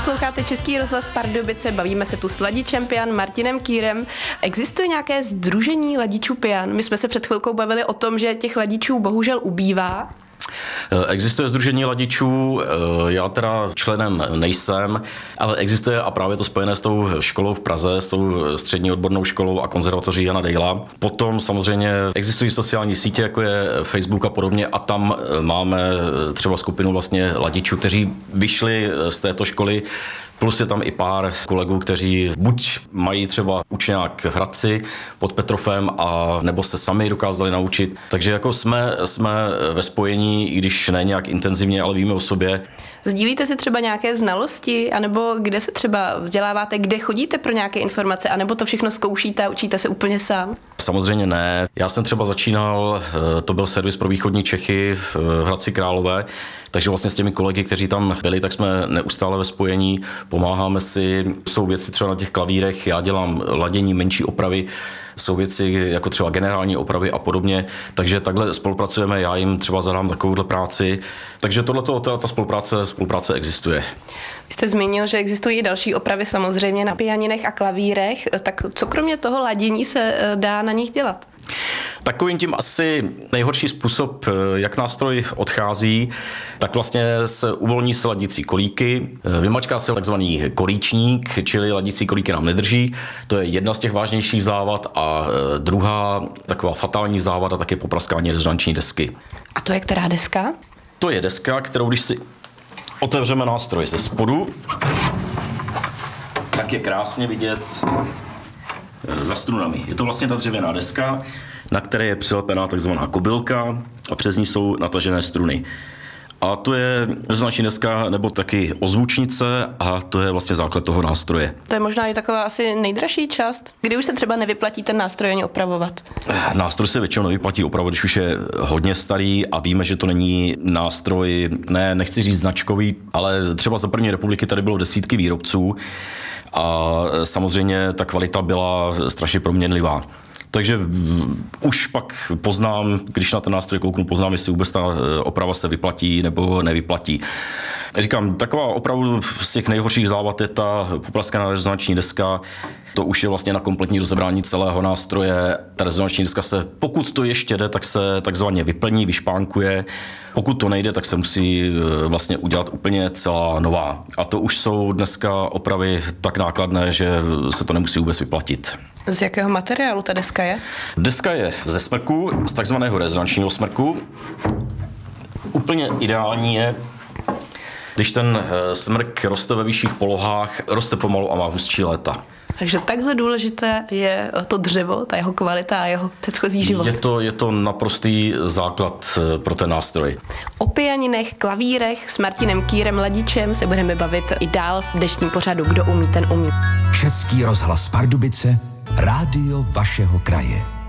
Posloucháte Český rozhlas Pardubice, bavíme se tu s ladičem pian Martinem Kýrem. Existuje nějaké sdružení ladičů pian? My jsme se před chvilkou bavili o tom, že těch ladičů bohužel ubývá. Existuje sdružení ladičů, já teda členem nejsem, ale existuje a právě to spojené s tou školou v Praze, s tou střední odbornou školou a konzervatoří Jana Dejla. Potom samozřejmě existují sociální sítě, jako je Facebook a podobně, a tam máme třeba skupinu vlastně ladičů, kteří vyšli z této školy. Plus je tam i pár kolegů, kteří buď mají třeba učňák v Hradci pod Petrofem, a nebo se sami dokázali naučit. Takže jako jsme ve spojení, i když ne nějak intenzivně, ale víme o sobě. Sdílíte si třeba nějaké znalosti, anebo kde se třeba vzděláváte, kde chodíte pro nějaké informace, anebo to všechno zkoušíte a učíte se úplně sám? Samozřejmě ne. Já jsem třeba začínal, to byl servis pro východní Čechy v Hradci Králové, takže vlastně s těmi kolegy, kteří tam byli, tak jsme neustále ve spojení, pomáháme si, jsou věci třeba na těch klavírech, já dělám ladění, menší opravy, jsou věci jako třeba generální opravy a podobně, takže takhle spolupracujeme, já jim třeba zadám takovouhle práci, takže ta spolupráce existuje. Vy jste zmínil, že existují i další opravy samozřejmě na pianinech a klavírech, tak co kromě toho ladění se dá na nich dělat? Takovým tím asi nejhorší způsob, jak nástroj odchází, tak vlastně se uvolní se ladící kolíky, vymačká se takzvaný kolíčník, čili ladící kolíky nám nedrží. To je jedna z těch vážnějších závad, a druhá taková fatální závada tak je popraskání rezonanční desky. A to je která deska? To je deska, kterou když si otevřeme nástroj ze spodu, tak je krásně vidět za strunami. Je to vlastně ta dřevěná deska, na které je přilepená takzvaná kobylka a přes ní jsou natažené struny. A to je rezonanční deska nebo taky ozvučnice, a to je vlastně základ toho nástroje. To je možná i taková asi nejdražší část, kdy už se třeba nevyplatí ten nástroj ani opravovat. Nástroj se většinou nevyplatí opravovat, když už je hodně starý a víme, že to není nástroj, nechci říct značkový, ale třeba za první republiky tady bylo desítky výrobců a samozřejmě ta kvalita byla strašně proměnlivá. Takže už pak poznám, když na ten nástroj kouknu, poznám, jestli vůbec ta oprava se vyplatí nebo nevyplatí. Říkám, taková opravdu z těch nejhorších závad je ta popraskaná rezonanční deska. To už je vlastně na kompletní rozebrání celého nástroje. Ta rezonanční deska se, pokud to ještě jde, tak se takzvaně vyplní, vyšpánkuje. Pokud to nejde, tak se musí vlastně udělat úplně celá nová. A to už jsou dneska opravy tak nákladné, že se to nemusí vůbec vyplatit. Z jakého materiálu ta deska je? Deska je ze smrku, z takzvaného rezonančního smrku. Úplně ideální je, když ten smrk roste ve vyšších polohách, roste pomalu a má hustší léta. Takže takhle důležité je to dřevo, ta jeho kvalita a jeho předchozí život. Je to naprostý základ pro ten nástroj. O pianinech, klavírech s Martinem Kýrem ladičem se budeme bavit i dál v dnešním pořadu Kdo umí, ten umí. Český rozhlas Pardubice, rádio vašeho kraje.